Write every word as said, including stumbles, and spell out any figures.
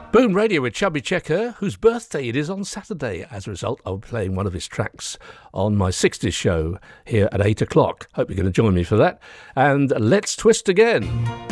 Boom Radio with Chubby Checker, whose birthday it is on Saturday. As a result, I'll be playing one of his tracks on my sixties show here at eight o'clock. Hope you're going to join me for that. And let's twist again.